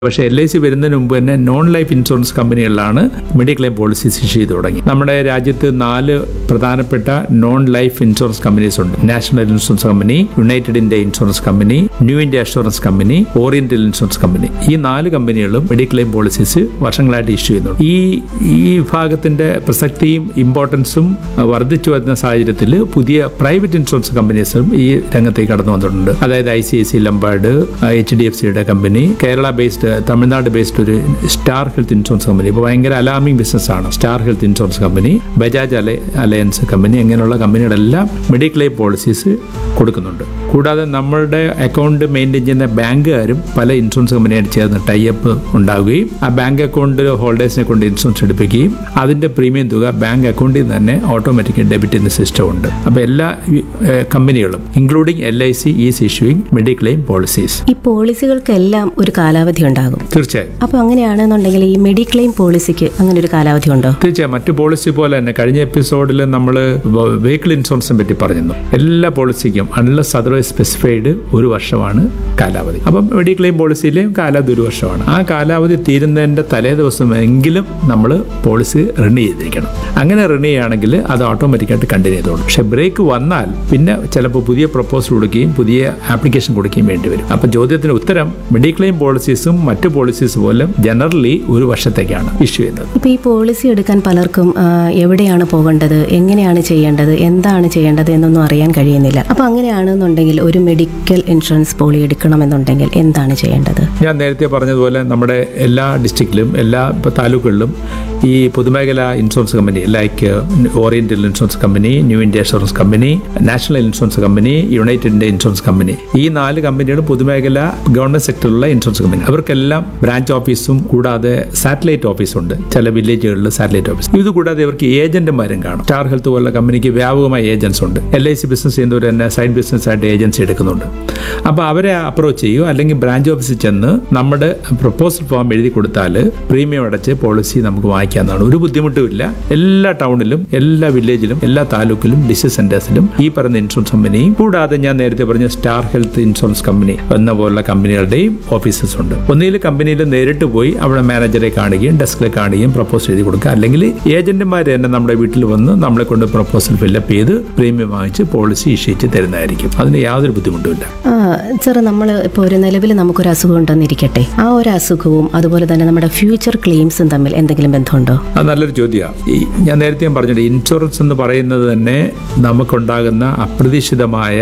പക്ഷേ LIC വരുന്നതിന് മുമ്പ് തന്നെ non life insurance കമ്പനികളിലാണ് mediclaim policies issue ചെയ്ത് തുടങ്ങി. നമ്മുടെ രാജ്യത്ത് 4 പ്രധാനപ്പെട്ട നോൺ ലൈഫ് ഇൻഷുറൻസ് കമ്പനീസ് ഉണ്ട്. National insurance company, United India insurance company, new India assurance company, oriental insurance company. ഈ 4 കമ്പനികളും മെഡിക്ലെയിം പോളിസീസ് വർഷങ്ങളായിട്ട് ഇഷ്യൂ ചെയ്യുന്നുണ്ട്. ഈ വിഭാഗത്തിന്റെ പ്രസക്തിയും ഇമ്പോർട്ടൻസും വർദ്ധിച്ചു വരുന്ന സാഹചര്യത്തിൽ പുതിയ പ്രൈവറ്റ് ഇൻഷുറൻസ് കമ്പനീസും ഈ രംഗത്തേക്ക് കടന്നു വന്നിട്ടുണ്ട്. അതായത് ICICI Lombard, HDFCയുടെ company, Kerala based Tamil Nadu based ഒരു സ്റ്റാർ ഹെൽത്ത് ഇൻഷുറൻസ് കമ്പനി, ഇപ്പോൾ ഭയങ്കര അലാമിംഗ് ബിസിനസ്സാണ് star health insurance company, Bajaj alliance company, അങ്ങനെയുള്ള കമ്പനികളെല്ലാം മെഡിക്ലെയിം പോളിസീസ് കൊടുക്കുന്നുണ്ട്. കൂടാതെ നമ്മളുടെ അക്കൗണ്ട് മെയിൻറ്റെയിൻ ചെയ്യുന്ന ബാങ്കുകാരും പല ഇൻഷുറൻസ് കമ്പനിയായിട്ട് ചേർന്ന് ടൈപ്പ് ഉണ്ടാവുകയും ആ ബാങ്ക് അക്കൗണ്ട് ഹോൾഡേഴ്സിനെ കൊണ്ട് ഇൻഷുറൻസ് എടുപ്പിക്കുകയും അതിന്റെ പ്രീമിയം തുക ബാങ്ക് അക്കൗണ്ടിൽ നിന്ന് തന്നെ ഓട്ടോമാറ്റിക്കലി ഡെബിറ്റ് ചെയ്യുന്ന സിസ്റ്റം ഉണ്ട്. അപ്പോൾ എല്ലാ കമ്പനികളും including LIC is issuing mediclaim policies. ഈ പോളിസികൾക്കെല്ലാം ഒരു കാലാവധി ഉണ്ടാകും. തീർച്ചയായും. അപ്പോൾ അങ്ങനെയാണെന്നുണ്ടെങ്കിൽ ഈ മെഡിക്ലെയിം പോളിസിക്ക് അങ്ങനെ ഒരു കാലാവധി ഉണ്ടോ? തീർച്ചയായും. മറ്റു പോളിസി പോലെ തന്നെ കഴിഞ്ഞ എപ്പിസോഡിൽ നമ്മൾ വെഹിക്കിൾ ഇൻഷുറൻസിനെ പറ്റി പറഞ്ഞിരുന്നു. എല്ലാ പോളിസിക്കും അൺലെസ് അതർവൈസ് സ്പെസിഫൈഡ് 1 വർഷമാണ് കാലാവധി. അപ്പം മെഡിക്ലെയിം പോളിസിയിലെ കാലാവധി 1 വർഷമാണ്. ആ കാലാവധി തീരുന്നതിന്റെ തലേ ദിവസമെങ്കിലും നമ്മൾ പോളിസി റിന്യൂ ചെയ്തിരിക്കണം. അങ്ങനെ റിന്യൂ ചെയ്യുകയാണെങ്കിൽ അത് ഓട്ടോമാറ്റിക്കായിട്ട് കണ്ടിന്യൂ ചെയ്തോളും. പക്ഷെ ബ്രേക്ക് വന്നാൽ പിന്നെ ചിലപ്പോൾ പുതിയ പ്രപ്പോസൽ കൊടുക്കുകയും പുതിയ ആപ്ലിക്കേഷൻ കൊടുക്കുകയും വേണ്ടി വരും. അപ്പം ചോദ്യത്തിന് ഉത്തരം മെഡിക്ലെയിം പോളിസീസും മറ്റു പോളിസീസ് പോലും ജനറലി 1 വർഷത്തേക്കാണ് ഇഷ്യൂ ചെയ്യുന്നത്. ഇപ്പോൾ ഈ പോളിസി എടുക്കാൻ പലർക്കും എവിടെയാണ് പോകേണ്ടത്, എങ്ങനെയാണ് ചെയ്യേണ്ടത്, എന്താണ് ചെയ്യേണ്ടത് എന്നൊന്നും അറിയാൻ കഴിയുന്നില്ല. അപ്പോൾ അങ്ങനെയാണെന്നുണ്ടെങ്കിൽ ഒരു മെഡിക്കൽ ഇൻഷുറൻസ് പോളി എടുക്കണമെന്നുണ്ടെങ്കിൽ എന്താണ് ചെയ്യേണ്ടത്? ഞാൻ നേരത്തെ പറഞ്ഞതുപോലെ നമ്മുടെ എല്ലാ ഡിസ്ട്രിക്റ്റിലും എല്ലാ താലൂക്കുകളിലും ഈ പൊതുമേഖലാ insurance company like oriental insurance company, new India insurance company, national insurance company, United India insurance company, ഈ 4 കമ്പനികളും പൊതുമേഖല ഗവൺമെന്റ് സെക്ടറിലുള്ള ഇൻഷുറൻസ് കമ്പനി. അവർക്കെല്ലാം ബ്രാഞ്ച് ഓഫീസും കൂടാതെ സാറ്റലൈറ്റ് ഓഫീസുണ്ട്. ചില വില്ലേജുകളിൽ സാറ്റലൈറ്റ് ഓഫീസ്. ഇത് കൂടാതെ ഇവർക്ക് ഏജന്റുമാരും കാണും. സ്റ്റാർ ഹെൽത്ത് പോലുള്ള കമ്പനിക്ക് വ്യാപകമായ ഏജൻസ് ഉണ്ട്. LIC ബിസിനസ് ചെയ്യുന്നവർ തന്നെ സൈഡ് ബിസിനസ് ആയിട്ട് ഏജൻസി എടുക്കുന്നുണ്ട്. അപ്പോൾ അവരെ അപ്രോച്ച് ചെയ്യും, അല്ലെങ്കിൽ ബ്രാഞ്ച് ഓഫീസിൽ ചെന്ന് നമ്മുടെ പ്രപ്പോസൽ ഫോം എഴുതി കൊടുത്താൽ പ്രീമിയം അടച്ച് പോളിസി നമുക്ക് വാങ്ങിക്കാവുന്നതാണ്. ഒരു ബുദ്ധിമുട്ടുമില്ല. എല്ലാ ടൗണിലും എല്ലാ വില്ലേജിലും എല്ലാ താലൂക്കിലും ഡിസ്ട്രിക്ട് സെന്റേഴ്സിലും ഈ പറയുന്ന ഇൻഷുറൻസ് കമ്പനിയും കൂടാതെ ഞാൻ നേരത്തെ പറഞ്ഞ സ്റ്റാർ ഹെൽത്ത് ഇൻഷുറൻസ് കമ്പനി എന്ന പോലുള്ള കമ്പനികളുടെയും ഓഫീസസ് ഉണ്ട്. ഒന്നിൽ കമ്പനിയിൽ നേരിട്ട് പോയി അവിടെ മാനേജറെ കാണുകയും ഡെസ്കിൽ കാണുകയും പ്രപ്പോസൽ എഴുതി കൊടുക്കുക, അല്ലെങ്കിൽ ഏജന്റുമാർ തന്നെ നമ്മുടെ വീട്ടിൽ വന്ന് നമ്മളെ കൊണ്ട് പ്രപ്പോസൽ ഫില്ലപ്പ് ചെയ്ത് പ്രീമിയം വാങ്ങിച്ച് പോളിസി ഇഷ്യൂ ചെയ്ത് തരുന്നതായിരിക്കും. അതിന് യാതൊരു ബുദ്ധിമുട്ടുമില്ല. സാർ, നമ്മൾ ഇപ്പോൾ ഒരു നിലവിൽ നമുക്കൊരു അസുഖം ഉണ്ടെന്നിരിക്കട്ടെ, ആ ഒരു അസുഖവും അതുപോലെ തന്നെ നമ്മുടെ ഫ്യൂച്ചർ ക്ലെയിംസും തമ്മിൽ എന്തെങ്കിലും ബന്ധമുണ്ടോ? അത് നല്ലൊരു ചോദ്യമാണ്. ഞാൻ നേരത്തെ പറഞ്ഞിട്ട് ഇൻഷുറൻസ് എന്ന് പറയുന്നത് തന്നെ നമുക്കുണ്ടാകുന്ന അപ്രതീക്ഷിതമായ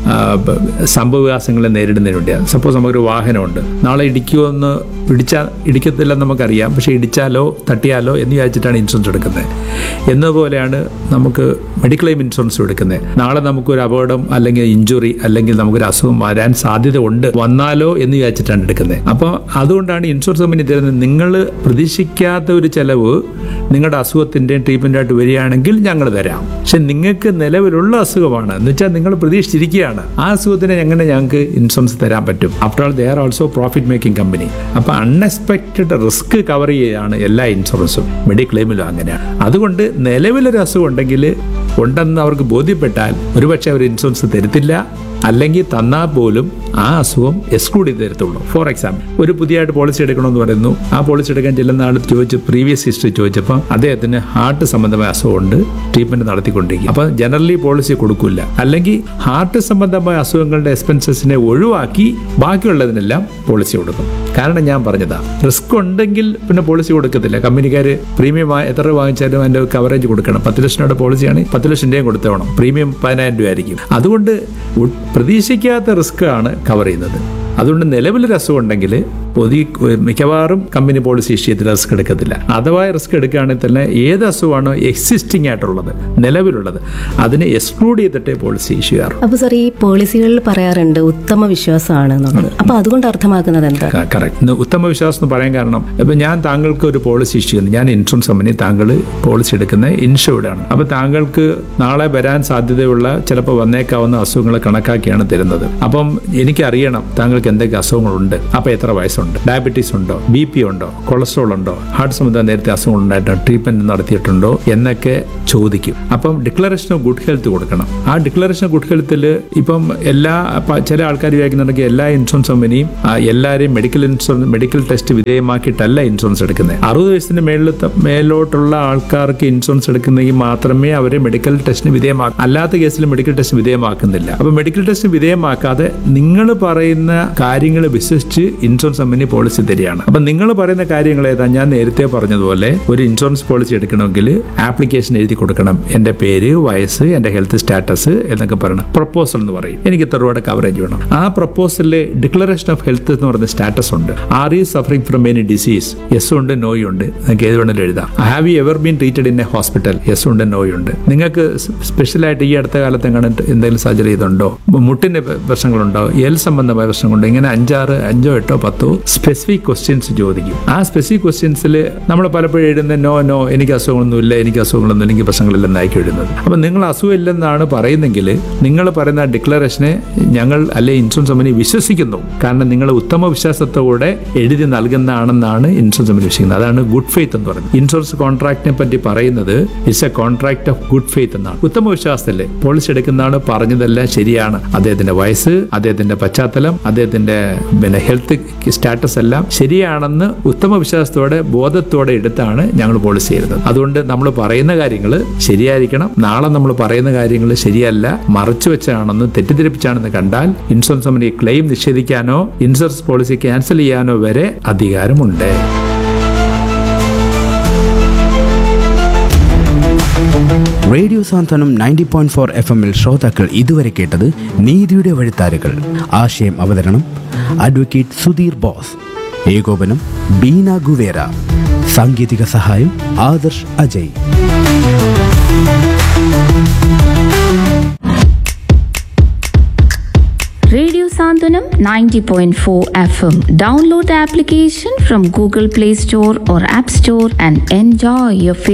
സംഭവവികാസങ്ങളെ നേരിടുന്നതിന് വേണ്ടിയാണ്. സപ്പോസ് നമുക്കൊരു വാഹനമുണ്ട്, നാളെ ഇടിക്കുമെന്ന് ഇടിക്കത്തില്ലെന്ന് നമുക്കറിയാം, പക്ഷെ ഇടിച്ചാലോ തട്ടിയാലോ എന്ന് വിചാരിച്ചിട്ടാണ് ഇൻഷുറൻസ് എടുക്കുന്നത്. എന്നതുപോലെയാണ് നമുക്ക് മെഡിക്ലെയിം ഇൻഷുറൻസ് എടുക്കുന്നത്. നാളെ നമുക്കൊരു അപകടം അല്ലെങ്കിൽ ഇഞ്ചുറി അല്ലെങ്കിൽ നമുക്കൊരു അസുഖം വരാൻ സാധ്യത ഉണ്ട്, വന്നാലോ എന്ന് വിചാരിച്ചിട്ടാണ് എടുക്കുന്നത്. അപ്പോൾ അതുകൊണ്ടാണ് ഇൻഷുറൻസ് കമ്പനി തരുന്നത്. നിങ്ങൾ പ്രതീക്ഷിക്കാത്ത ഒരു ചെലവ് നിങ്ങളുടെ അസുഖത്തിൻ്റെയും ട്രീറ്റ്മെൻറ്റായിട്ട് വരികയാണെങ്കിൽ ഞങ്ങൾ തരാം. പക്ഷെ നിങ്ങൾക്ക് നിലവിലുള്ള അസുഖമാണ് എന്ന് വെച്ചാൽ നിങ്ങൾ പ്രതീക്ഷിച്ചിരിക്കുകയാണ്, ആ അസുഖത്തിന് എങ്ങനെ ഞങ്ങൾക്ക് ഇൻഷുറൻസ് തരാൻ പറ്റും? After all they are also profit making company. അപ്പോൾ അൺഎക്സ്പെക്റ്റഡ് റിസ്ക് കവർ ചെയ്യുകയാണ് എല്ലാ ഇൻഷുറൻസും. മെഡിക്ലെയിമിലും അങ്ങനെയാണ്. അതുകൊണ്ട് നിലവിലൊരു അസുഖം ഉണ്ടെന്ന് അവർക്ക് ബോധ്യപ്പെട്ടാൽ ഒരുപക്ഷെ അവർ ഇൻഷുറൻസ് തരത്തില്ല, അല്ലെങ്കിൽ തന്നാൽ പോലും ആ അസുഖം എക്സ്ക്ലൂഡ് ചെയ്ത് തരത്തുള്ളൂ. ഫോർ എക്സാമ്പിൾ, ഒരു പുതിയതായിട്ട് പോളിസി എടുക്കണമെന്ന് പറയുന്നു. ആ പോളിസി എടുക്കാൻ ചെല്ലുന്ന ആൾ ചോദിച്ച് പ്രീവിയസ് ഹിസ്റ്ററി ചോദിച്ചപ്പോൾ അദ്ദേഹത്തിന് ഹാർട്ട് സംബന്ധമായ അസുഖമുണ്ട്, ട്രീറ്റ്മെന്റ് നടത്തിക്കൊണ്ടിരിക്കും. അപ്പോൾ ജനറലി പോളിസി കൊടുക്കില്ല. അല്ലെങ്കിൽ ഹാർട്ട് സംബന്ധമായ അസുഖങ്ങളുടെ എക്സ്പെൻസസിനെ ഒഴിവാക്കി ബാക്കിയുള്ളതിനെല്ലാം പോളിസി കൊടുക്കും. കാരണം ഞാൻ പറഞ്ഞതാ, റിസ്ക് ഉണ്ടെങ്കിൽ പിന്നെ പോളിസി കൊടുക്കത്തില്ല. കമ്പനിക്കാർ പ്രീമിയം എത്ര രൂപ വാങ്ങിച്ചാലും അതിന്റെ കവറേജ് കൊടുക്കണം. 10 ലക്ഷം രൂപയുടെ പോളിസിയാണ് 10 ലക്ഷം രൂപയും കൊടുത്തോണം. പ്രീമിയം 10,000 രൂപ ആയിരിക്കും. അതുകൊണ്ട് പ്രതീക്ഷിക്കാത്ത റിസ്ക് ആണ് കവർ ചെയ്യുന്നത്. അതുകൊണ്ട് നിലവിലൊരു അസുഖം ഉണ്ടെങ്കിൽ മിക്കവാറും കമ്പനി പോളിസി ഇഷ്യൂ ചെയ്ത് റിസ്ക് എടുക്കത്തില്ല. അഥവാ റിസ്ക് എടുക്കുകയാണെങ്കിൽ തന്നെ ഏത് അസുഖമാണോ എക്സിസ്റ്റിംഗ് ആയിട്ടുള്ളത്, നിലവിലുള്ളത്, അതിനെ എക്സ്ക്ലൂഡ് ചെയ്തിട്ടേ പോളിസി ഇഷ്യൂ ചെയ്യാറുള്ളൂ. അപ്പോൾ സാർ, ഈ പോളിസികളിൽ പറയാറുണ്ട് ഉത്തമ വിശ്വാസമാണ് എന്നുള്ളത്. അപ്പോൾ അതുകൊണ്ട് അർത്ഥമാക്കുന്നത് എന്താ? കറക്റ്റ്. ഉത്തമ വിശ്വാസം എന്ന് പറയാൻ കാരണം, ഇപ്പം ഞാൻ താങ്കൾക്ക് ഒരു പോളിസി ഇഷ്യൂ ചെയ്യുന്നു, ഞാൻ ഇൻഷുറൻസ് കമ്പനി, താങ്കൾ പോളിസി എടുക്കുന്ന ഇൻഷുർഡ് ആണ്. അപ്പോൾ താങ്കൾക്ക് നാളെ വരാൻ സാധ്യതയുള്ള ചിലപ്പോൾ വന്നേക്കാവുന്ന അസുഖങ്ങൾ കണക്കാക്കിയാണ് തരുന്നത്. അപ്പം എനിക്കറിയണം താങ്കൾക്ക് എന്തൊക്കെ അസുഖങ്ങളുണ്ട്, അപ്പോൾ എത്ര വയസ്സുണ്ട്, ഉണ്ട്, ഡയബറ്റീസ് ഉണ്ടോ, BP ഉണ്ടോ, കൊളസ്ട്രോൾ ഉണ്ടോ, ഹാർട്ട് സംബന്ധ നേരത്തെ അസുഖങ്ങൾ ഉണ്ടായിട്ടോ, ട്രീറ്റ്മെന്റ് നടത്തിയിട്ടുണ്ടോ എന്നൊക്കെ ചോദിക്കും. അപ്പം ഡിക്ലറേഷൻ ഓഫ് ഗുഡ് ഹെൽത്ത് കൊടുക്കണം. ആ ഡിക്ലറേഷൻ ഓഫ് ഗുഡ് ഹെൽത്തിൽ ഇപ്പം ചില ആൾക്കാർ വിചാരിക്കുന്നുണ്ടെങ്കിൽ എല്ലാ ഇൻഷുറൻസ് കമ്പനിയും എല്ലാവരെയും മെഡിക്കൽ ടെസ്റ്റ് വിധേയമാക്കിയിട്ടല്ല ഇൻഷുറൻസ് എടുക്കുന്നത്. 60 വയസ്സിന് മേലോട്ടുള്ള ആൾക്കാർക്ക് ഇൻഷുറൻസ് എടുക്കുന്നെങ്കിൽ മാത്രമേ അവരെ മെഡിക്കൽ ടെസ്റ്റിന് വിധേയമാക്കും. അല്ലാത്ത കേസിൽ മെഡിക്കൽ ടെസ്റ്റ് വിധേയമാക്കുന്നില്ല. അപ്പൊ മെഡിക്കൽ ടെസ്റ്റ് വിധേയമാക്കാതെ നിങ്ങൾ പറയുന്ന കാര്യങ്ങൾ വിശ്വസിച്ച് ഇൻഷുറൻസ് കമ്പനി പോളിസി തരികയാണ്. അപ്പൊ നിങ്ങൾ പറയുന്ന കാര്യങ്ങൾ ഏതാ? ഞാൻ നേരത്തെ പറഞ്ഞതുപോലെ ഒരു ഇൻഷുറൻസ് പോളിസി എടുക്കണമെങ്കിൽ ആപ്ലിക്കേഷൻ എഴുതി കൊടുക്കണം. എന്റെ പേര്, വയസ്സ്, എന്റെ ഹെൽത്ത് സ്റ്റാറ്റസ് എന്നൊക്കെ പറയണം. പ്രപ്പോസൽ എന്ന് പറയും. എനിക്ക് ഇത്ര രൂപയുടെ കവറേജ് വേണം. ആ പ്രപ്പോസലിലെ ഡിക്ലറേഷൻ ഓഫ് ഹെൽത്ത് എന്ന് പറയുന്ന സ്റ്റാറ്റസ് ഉണ്ട്. Are you suffering from any disease? Yes ഉണ്ട്, നോ ഉണ്ട്. നിങ്ങൾക്ക് ഏത് വേണമെങ്കിലും എഴുതാം. Have you ever been treated in A hospital? Yes ഉണ്ട്, നോ ഉണ്ട്. നിങ്ങൾക്ക് സ്പെഷ്യലായിട്ട് ഈ അടുത്ത കാലത്ത് എന്തെങ്കിലും സർജറി ചെയ്തുണ്ടോ? മുട്ടിന്റെ പ്രശ്നങ്ങളുണ്ടോ? എൽ സംബന്ധമായ പ്രശ്നങ്ങളുണ്ടോ? ഇങ്ങനെ 5, 8, 10 സ്പെസിഫിക് ക്വസ്റ്റ്യൻസ് ചോദിക്കും. ആ സ്പെസിഫിക് ക്വസ്റ്റ്യൻസിൽ നമ്മൾ പലപ്പോഴും എഴുതുന്ന നോ എനിക്ക് അസുഖങ്ങളൊന്നുമില്ല, എനിക്ക് പ്രശ്നങ്ങളില്ലെന്നായിരിക്കും എഴുതുന്നത്. അപ്പം നിങ്ങൾ അസുഖമില്ലെന്നാണ് പറയുന്നെങ്കിൽ നിങ്ങൾ പറയുന്ന ഡിക്ലറേഷനെ ഞങ്ങൾ ഇൻഷുറൻസ് കമ്പനി വിശ്വസിക്കുന്നു. കാരണം നിങ്ങൾ ഉത്തമ വിശ്വാസത്തോടെ എഴുതി നൽകുന്നതാണെന്നാണ് ഇൻഷുറൻസ് കമ്പനി വിശ്വസിക്കുന്നത്. അതാണ് ഗുഡ് ഫെയ്ത്ത് എന്ന് പറയുന്നത്. ഇൻഷുറൻസ് കോൺട്രാക്ടിനെ പറ്റി പറയുന്നത് it's A contract of good faith എന്നാണ്. ഉത്തമ വിശ്വാസത്തിലെ പോളിസി എടുക്കുന്നതാണ് പറഞ്ഞതെല്ലാം ശരിയാണ്. അദ്ദേഹത്തിന്റെ വയസ്സ്, അദ്ദേഹത്തിന്റെ പശ്ചാത്തലം, അദ്ദേഹത്തിന്റെ ഹെൽത്ത് സ്റ്റാറ്റസ് എല്ലാം ശരിയാണെന്ന് ഉത്തമ വിശ്വാസത്തോടെ ബോധത്തോടെ എടുത്താണ് ഞങ്ങൾ പോളിസി ചെയ്യുന്നത്. അതുകൊണ്ട് നമ്മൾ പറയുന്ന കാര്യങ്ങൾ ശരിയായിരിക്കണം. നാളെ നമ്മൾ പറയുന്ന കാര്യങ്ങൾ ശരിയല്ല, മറച്ചു വെച്ചാണെന്ന്, തെറ്റിദ്ധരിപ്പിച്ചാണെന്ന് കണ്ടാൽ insurance company claim നിഷേധിക്കാനോ insurance policy cancel ചെയ്യാനോ വരെ അധികാരമുണ്ട്. റേഡിയോ സാന്ത്വനം 90.4 FM ശ്രോതാക്കൾ ഇതുവരെ കേട്ടത് നീതിയുടെ വഴിത്താരുകൾ. ആശയം അവതരണം അഡ്വക്കേറ്റ് സുധീർ ബോസ്. ഏകോപനം ബീന ഗുവേര. സാങ്കേതിക സഹായം Adarsh Ajay. Radio Santhanam 90.4 FM. Download the application from Google Play Store or App Store and enjoy your favorite